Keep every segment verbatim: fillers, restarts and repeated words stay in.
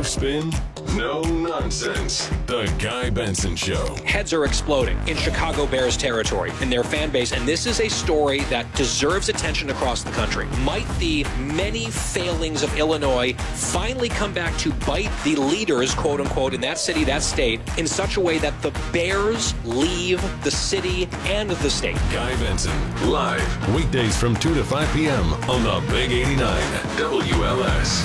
No spin, no nonsense. The Guy Benson Show. Heads are exploding in Chicago Bears territory in their fan base, and this is a story that deserves attention across the country. Might the many failings of Illinois finally come back to bite the leaders, quote unquote, in that city, that state, in such a way that the Bears leave the city and the state? Guy Benson, live, weekdays from two to five p.m. on the Big eighty-nine W L S.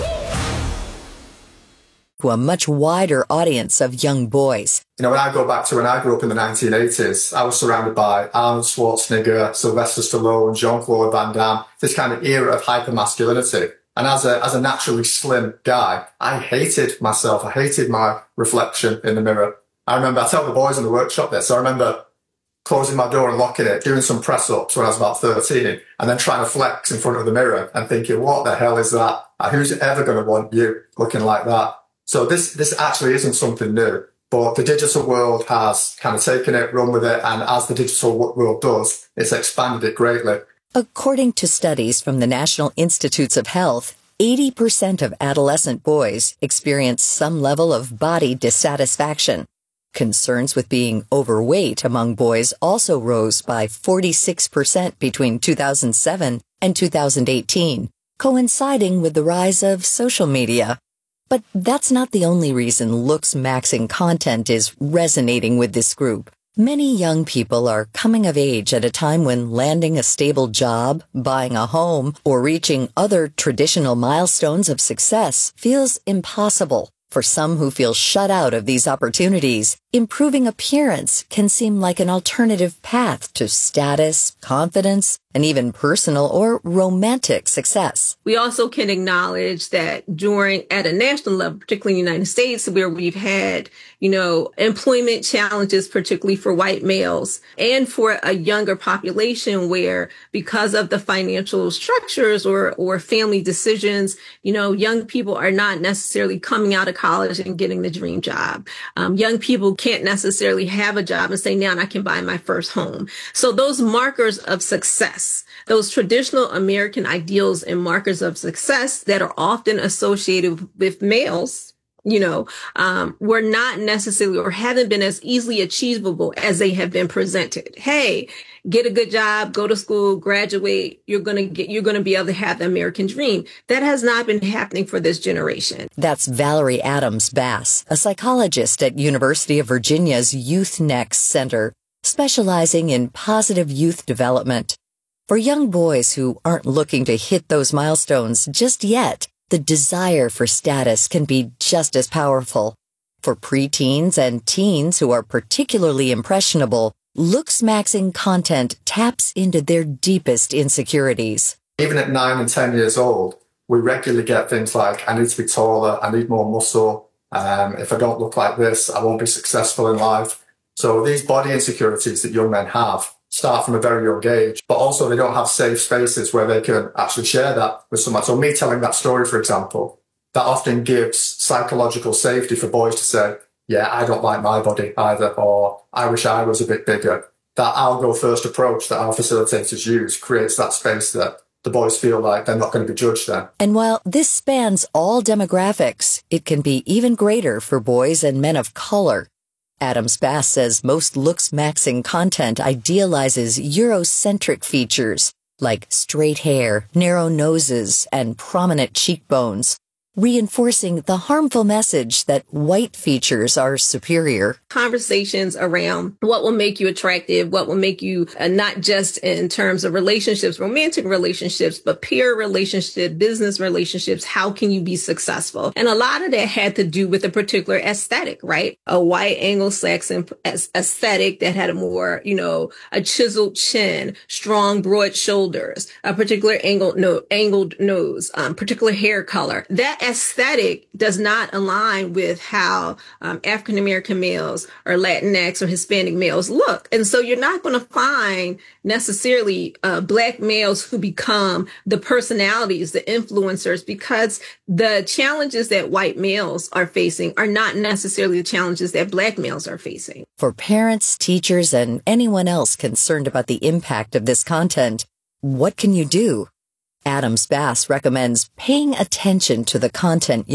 To a much wider audience of young boys. You know, when I go back to when I grew up in the nineteen eighties, I was surrounded by Arnold Schwarzenegger, Sylvester Stallone, Jean-Claude Van Damme, this kind of era of hypermasculinity. And as a, as a naturally slim guy, I hated myself. I hated my reflection in the mirror. I remember, I tell the boys in the workshop this, so I remember closing my door and locking it, doing some press-ups when I was about thirteen, and then trying to flex in front of the mirror and thinking, what the hell is that? Who's ever going to want you looking like that? So this, this actually isn't something new, but the digital world has kind of taken it, run with it, and as the digital world does, it's expanded it greatly. According to studies from the National Institutes of Health, eighty percent of adolescent boys experience some level of body dissatisfaction. Concerns with being overweight among boys also rose by forty-six percent between two thousand seven and two thousand eighteen, coinciding with the rise of social media. But that's not the only reason looks-maxing content is resonating with this group. Many young people are coming of age at a time when landing a stable job, buying a home, or reaching other traditional milestones of success feels impossible. For some who feel shut out of these opportunities, improving appearance can seem like an alternative path to status, confidence, and even personal or romantic success. We also can acknowledge that during, at a national level, particularly in the United States, where we've had, you know, employment challenges, particularly for white males, and for a younger population where, because of the financial structures or, or family decisions, you know, young people are not necessarily coming out of college and getting the dream job. Um, young people can't necessarily have a job and say, now I can buy my first home. So those markers of success, those traditional American ideals and markers of success that are often associated with males, you know, um, were not necessarily or haven't been as easily achievable as they have been presented. Hey, get a good job, go to school, graduate. You're going to get, you're going to be able to have the American dream. That has not been happening for this generation. That's Valerie Adams Bass, a psychologist at University of Virginia's Youth Next Center, specializing in positive youth development. For young boys who aren't looking to hit those milestones just yet, the desire for status can be just as powerful. For preteens and teens who are particularly impressionable, looks-maxing content taps into their deepest insecurities. Even at nine and ten years old, we regularly get things like, I need to be taller, I need more muscle, um, if I don't look like this, I won't be successful in life. So these body insecurities that young men have start from a very young age, but also they don't have safe spaces where they can actually share that with someone. So me telling that story, for example, that often gives psychological safety for boys to say, yeah, I don't like my body either, or I wish I was a bit bigger. That I'll go first approach that our facilitators use creates that space that the boys feel like they're not going to be judged then. And while this spans all demographics, it can be even greater for boys and men of color. Adams Bass says most looks-maxing content idealizes Eurocentric features like straight hair, narrow noses, and prominent cheekbones, reinforcing the harmful message that white features are superior. Conversations around what will make you attractive, what will make you, uh, not just in terms of relationships, romantic relationships, but peer relationships, business relationships. How can you be successful? And a lot of that had to do with a particular aesthetic, right? A white Anglo-Saxon aesthetic that had a more, you know, a chiseled chin, strong, broad shoulders, a particular angled, no, angled nose, um, particular hair color. That aesthetic does not align with how um, African-American males or Latinx or Hispanic males look. And so you're not going to find necessarily uh, Black males who become the personalities, the influencers, because the challenges that white males are facing are not necessarily the challenges that Black males are facing. For parents, teachers, and anyone else concerned about the impact of this content, what can you do? Adams Bass recommends paying attention to the content